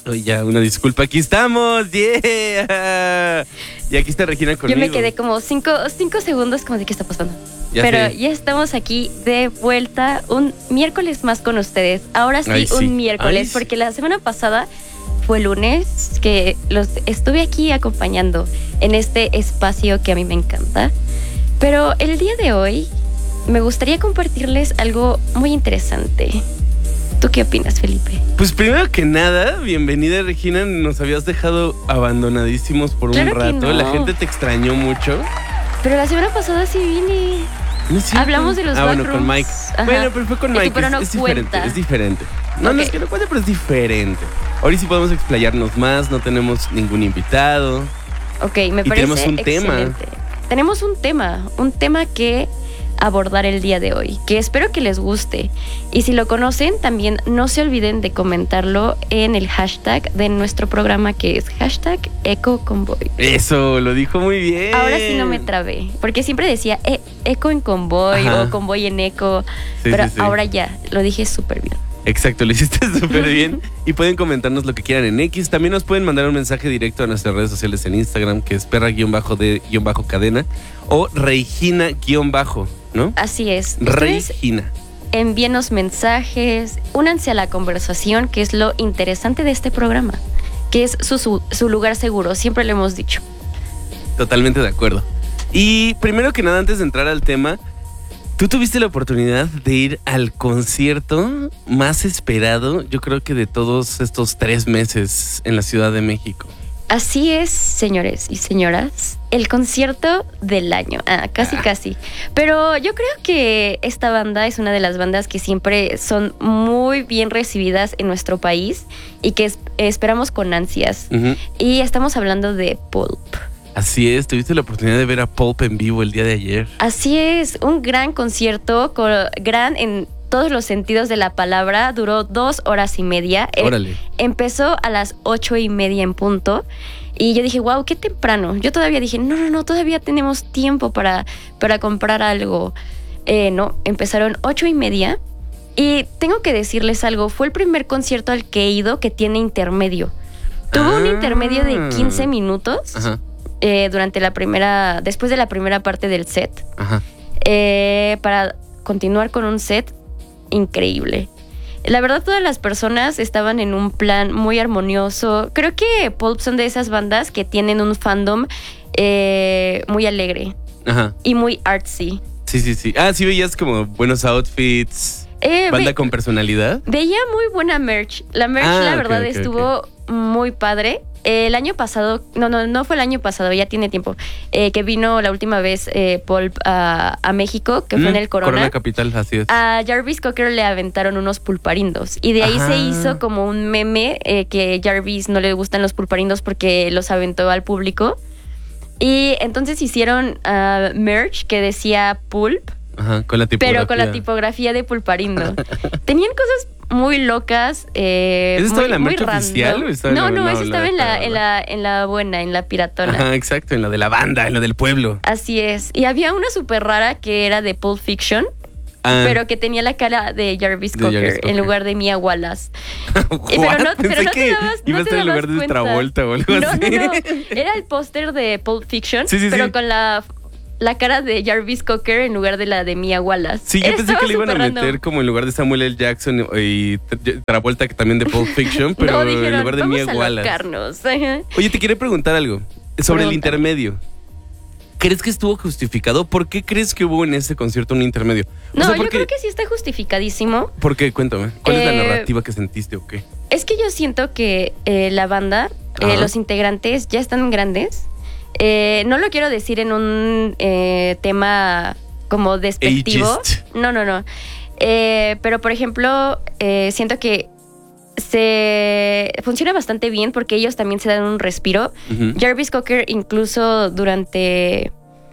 Oye, ya, una disculpa, aquí estamos, ¡yeah! Y aquí está Regina conmigo. Yo me quedé como 5 segundos como de qué está pasando. Pero ya estamos aquí de vuelta un miércoles más con ustedes. Ahora sí, un miércoles, porque la semana pasada fue lunes que los estuve aquí acompañando en este espacio que a mí me encanta. Pero el día de hoy me gustaría compartirles algo muy interesante. ¿Tú qué opinas, Felipe? Pues primero que nada, bienvenida, Regina. Nos habías dejado abandonadísimos por un rato. No. La gente te extrañó mucho. Pero la semana pasada sí vine. ¿No es Hablamos de los bueno, backrooms. con Mike. Ajá. Bueno, pero fue con Mike. Pero no es diferente, cuenta. es diferente. No, Ok. no es que no cuente, pero es diferente. Ahora sí podemos explayarnos más, no tenemos ningún invitado. Ok, me Y parece tenemos un tema. excelente. Tenemos un tema que abordar el día de hoy, que espero que les guste. Y si lo conocen, también no se olviden de comentarlo en el hashtag de nuestro programa, que es hashtag EcoConvoy. Eso, lo dijo muy bien. Ahora sí no me trabé, porque siempre decía eco en convoy o convoy en eco, Sí, pero sí, sí. ahora ya, lo dije súper bien. Exacto, lo hiciste súper bien. Y pueden comentarnos lo que quieran en X. También nos pueden mandar un mensaje directo a nuestras redes sociales en Instagram, que es perra_de_cadena o Regina_, ¿no? Así es. Ustedes Regina. envíenos mensajes, únanse a la conversación, que es lo interesante de este programa, que es su lugar seguro, siempre lo hemos dicho. Totalmente de acuerdo. Y primero que nada, antes de entrar al tema, tú tuviste la oportunidad de ir al concierto más esperado, yo creo que de todos estos 3 meses en la Ciudad de México. Así es, señores y señoras, el concierto del año. Casi. Pero yo creo que esta banda es una de las bandas que siempre son muy bien recibidas en nuestro país y que esperamos con ansias. Uh-huh. Y estamos hablando de Pulp. Así es, tuviste la oportunidad de ver a Pulp en vivo el día de ayer. Así es, un gran concierto, gran en todos los sentidos de la palabra, duró 2 horas y media. Órale. Empezó a las 8:30 en punto. Y yo dije, wow, qué temprano. Yo todavía dije, no, todavía tenemos tiempo para comprar algo. No, empezaron 8:30. Y tengo que decirles algo, fue el primer concierto al que he ido que tiene intermedio. Tuvo un intermedio de 15 minutos. Ajá. Después de la primera parte del set. Ajá. Para continuar con un set increíble. La verdad, todas las personas estaban en un plan muy armonioso. Creo que Pulp son de esas bandas que tienen un fandom muy alegre. Ajá. Y muy artsy. Sí. Sí veías como buenos outfits, banda con personalidad. Veía muy buena merch. La merch, la verdad, estuvo muy padre. El año pasado, no fue el año pasado, ya tiene tiempo, que vino la última vez Pulp a México, que fue en el Corona Capital, así es. A Jarvis Cocker le aventaron unos pulparindos y de ahí se hizo como un meme que Jarvis no le gustan los pulparindos porque los aventó al público. Y entonces hicieron merch que decía Pulp. Ajá, con la tipografía. Pero con la tipografía de pulparindo. Tenían cosas muy locas. ¿Eso estaba en la merch oficial? Eso estaba en la buena, en la piratona. Ajá, exacto, en la de la banda, en la del pueblo. Así es. Y había una súper rara que era de Pulp Fiction. Pero que tenía la cara de Jarvis Cocker en lugar de Mia Wallace. Pero no te dabas iba a estar en lugar de Travolta o algo así. No. Era el póster de Pulp Fiction, pero con la cara de Jarvis Cocker en lugar de la de Mia Wallace. Sí, yo pensé que le iban a meter como en lugar de Samuel L. Jackson y Travolta, que también de Pulp Fiction, pero dijeron, en lugar de Mia Wallace. Oye, te quería preguntar algo sobre el intermedio. ¿Crees que estuvo justificado? ¿Por qué crees que hubo en ese concierto un intermedio? Yo creo que sí está justificadísimo. ¿Por qué? Cuéntame. ¿Cuál es la narrativa que sentiste o qué? Es que yo siento que la banda, los integrantes ya están grandes. No lo quiero decir en un tema como despectivo. Ageist. No. Pero, por ejemplo, siento que se funciona bastante bien porque ellos también se dan un respiro. Uh-huh. Jarvis Cocker incluso durante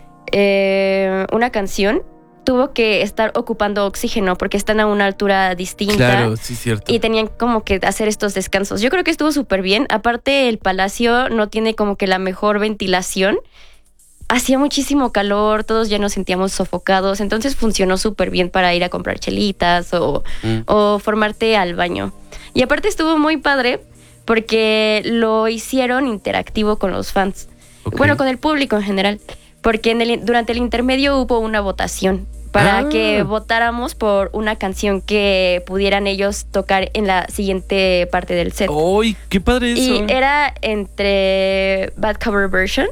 una canción tuvo que estar ocupando oxígeno porque están a una altura distinta. Claro, sí, cierto. Y tenían como que hacer estos descansos. Yo creo que estuvo súper bien. Aparte, el Palacio no tiene como que la mejor ventilación. Hacía muchísimo calor, todos ya nos sentíamos sofocados, entonces funcionó súper bien para ir a comprar chelitas o formarte al baño. Y aparte estuvo muy padre porque lo hicieron interactivo con los fans. Okay. Bueno, con el público en general. Porque durante el intermedio hubo una votación para que votáramos por una canción que pudieran ellos tocar en la siguiente parte del set. ¡Ay, qué padre eso! Y era entre Bad Cover Version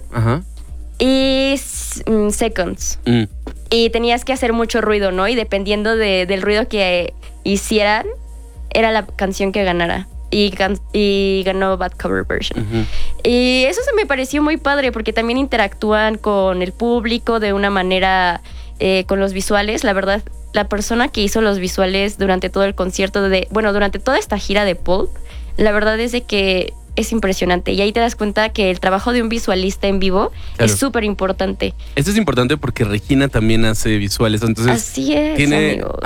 y Seconds. Y tenías que hacer mucho ruido, ¿no? Y dependiendo del ruido que hicieran, era la canción que ganara. Y ganó Bad Cover Version. Y eso se me pareció muy padre porque también interactúan con el público de una manera... con los visuales. La verdad, la persona que hizo los visuales durante todo el concierto durante toda esta gira de Pulp, la verdad es de que es impresionante. Y ahí te das cuenta que el trabajo de un visualista en vivo es súper importante. Esto es importante porque Regina también hace visuales. Entonces, así es, amigos.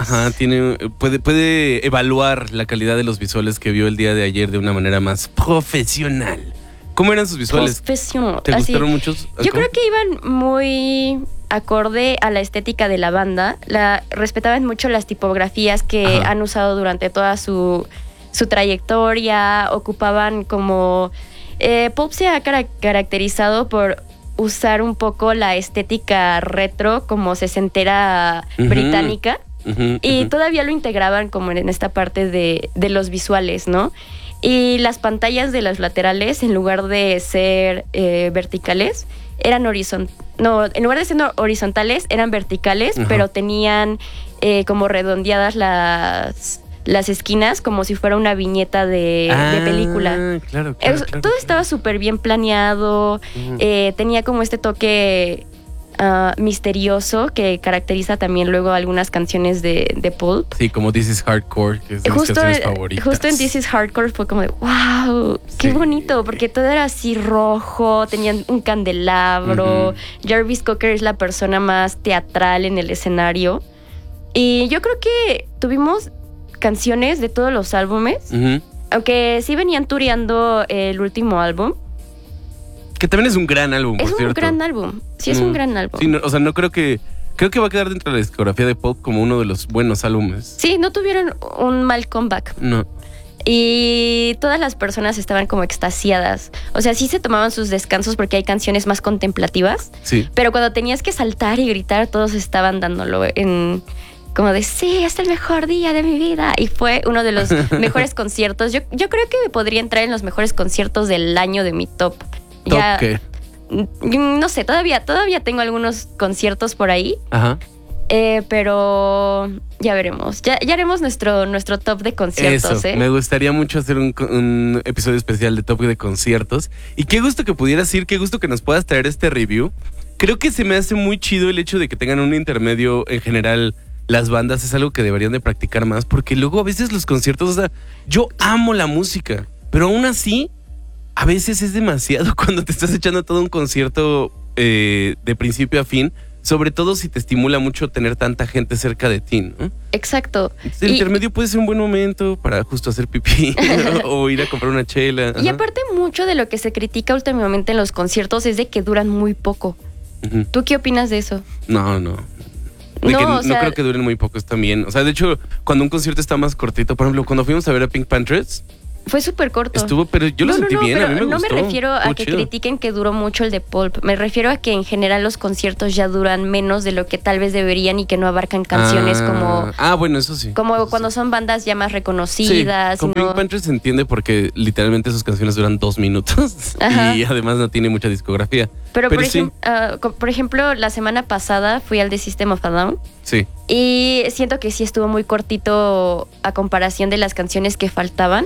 Puede evaluar la calidad de los visuales que vio el día de ayer de una manera más profesional. ¿Cómo eran sus visuales? Profesional. ¿Te gustaron muchos? Yo creo que iban muy acorde a la estética de la banda. Respetaban mucho las tipografías que han usado durante toda su trayectoria. Ocupaban como... Pulp se ha caracterizado por usar un poco la estética retro, como sesentera británica. Y todavía lo integraban como en esta parte de los visuales, ¿no? Y las pantallas de las laterales, en lugar de ser verticales, eran en lugar de ser horizontales, eran verticales, pero tenían como redondeadas las esquinas, como si fuera una viñeta de película. Claro, todo estaba súper bien planeado. Tenía como este toque misterioso que caracteriza también luego algunas canciones de Pulp. Sí, como This Is Hardcore, que es de mis canciones favoritas. Justo en This Is Hardcore fue como de wow, qué bonito, porque todo era así rojo, tenían un candelabro. Jarvis Cocker es la persona más teatral en el escenario. Y yo creo que tuvimos canciones de todos los álbumes, aunque sí venían tureando el último álbum. Que también es un gran álbum, por cierto. Es un gran álbum. Sí, es un gran álbum. Sí, no creo que va a quedar dentro de la discografía de Pulp como uno de los buenos álbumes. Sí, no tuvieron un mal comeback. No. Y todas las personas estaban como extasiadas. O sea, sí se tomaban sus descansos porque hay canciones más contemplativas. Sí. Pero cuando tenías que saltar y gritar, todos estaban dándolo como de, sí, es el mejor día de mi vida. Y fue uno de los mejores conciertos. Yo creo que podría entrar en los mejores conciertos del año de mi top. Ya, ¿qué? No sé, todavía tengo algunos conciertos por ahí. Pero ya veremos. Ya haremos nuestro top de conciertos. Eso, me gustaría mucho hacer un episodio especial de top de conciertos. Y qué gusto que pudieras ir, qué gusto que nos puedas traer este review. Creo que se me hace muy chido el hecho de que tengan un intermedio en general. Las bandas es algo que deberían de practicar más, porque luego a veces los conciertos, o sea, yo amo la música, pero aún así, a veces es demasiado cuando te estás echando todo un concierto de principio a fin, sobre todo si te estimula mucho tener tanta gente cerca de ti, ¿no? Exacto. El intermedio puede ser un buen momento para justo hacer pipí o ir a comprar una chela. Y aparte, mucho de lo que se critica últimamente en los conciertos es de que duran muy poco. ¿Tú qué opinas de eso? No creo que duren muy poco, también. O sea, de hecho, cuando un concierto está más cortito, por ejemplo, cuando fuimos a ver a Pink Panthers, fue súper corto. Pero yo lo sentí bien, a mí me gustó. No me refiero a que critiquen que duró mucho el de Pulp. Me refiero a que en general los conciertos ya duran menos de lo que tal vez deberían y que no abarcan canciones como... bueno, eso sí. Como eso cuando son bandas ya más reconocidas. Sí, con Pink Panthers se entiende porque literalmente sus canciones duran 2 minutos. Y además no tiene mucha discografía. Pero por ejemplo, la semana pasada fui al The System of a Down. Sí. Y siento que sí estuvo muy cortito a comparación de las canciones que faltaban.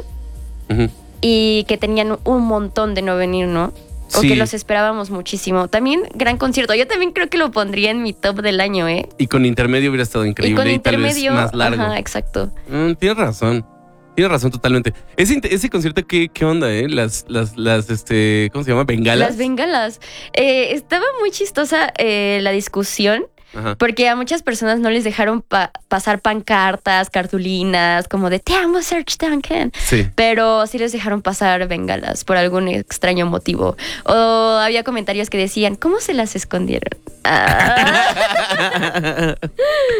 Y que tenían un montón de no venir, ¿no? O que los esperábamos muchísimo. También gran concierto. Yo también creo que lo pondría en mi top del año, ¿eh? Y con intermedio hubiera estado increíble. Y tal vez más largo. Ajá, exacto. Tienes razón totalmente. Ese concierto, ¿qué onda, Las ¿cómo se llama? Bengalas. Las bengalas. Estaba muy chistosa la discusión. Porque a muchas personas no les dejaron pasar pancartas, cartulinas, como de te amo Serj Tankian. Sí. Pero sí les dejaron pasar bengalas por algún extraño motivo. O había comentarios que decían, ¿cómo se las escondieron?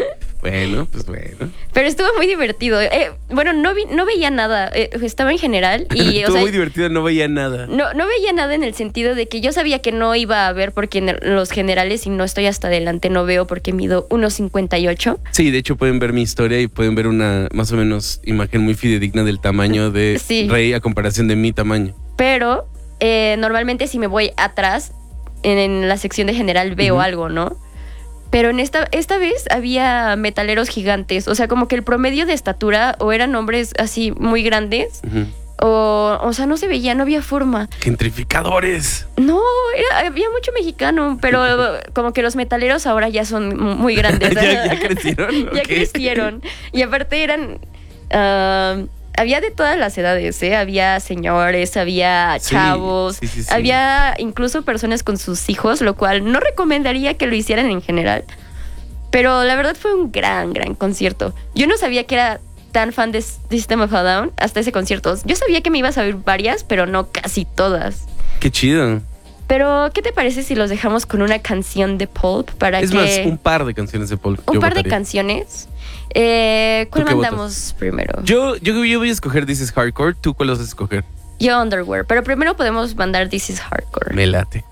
Bueno, pues bueno. Pero estuvo muy divertido. Bueno, no veía nada. Estaba en general y... Estuvo muy divertido, no veía nada. No veía nada en el sentido de que yo sabía que no iba a ver porque en los generales, si no estoy hasta adelante, no veo porque mido 1.58. Sí, de hecho pueden ver mi historia y pueden ver una más o menos imagen muy fidedigna del tamaño de Rey a comparación de mi tamaño. Pero normalmente si me voy atrás, en la sección de general veo algo, ¿no? Pero en esta vez había metaleros gigantes. O sea, como que el promedio de estatura o eran hombres así muy grandes o sea, no se veía, no había forma. ¡Gentrificadores! No, había mucho mexicano, pero como que los metaleros ahora ya son muy grandes. ¿Ya crecieron? Ya crecieron. Y aparte eran... había de todas las edades, ¿eh? Había señores, había chavos, sí. Había incluso personas con sus hijos, lo cual no recomendaría que lo hicieran en general. Pero la verdad fue un gran concierto. Yo no sabía que era tan fan de System of a Down hasta ese concierto. Yo sabía que me ibas a ver varias, pero no casi todas. ¡Qué chido! Pero, ¿qué te parece si los dejamos con una canción de Pulp para Es más, un par de canciones de Pulp. Un par de canciones. ¿Cuál mandamos primero? Yo voy a escoger This is Hardcore. ¿Tú cuál vas a escoger? Yo Underwear. Pero primero podemos mandar This is Hardcore. Me late.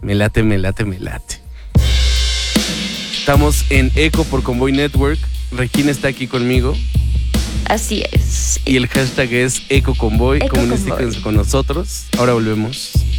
Estamos en Eco por Convoy Network. Regina está aquí conmigo. Así es. Y el hashtag es Eco Convoy. Comuníquense con nosotros. Ahora volvemos.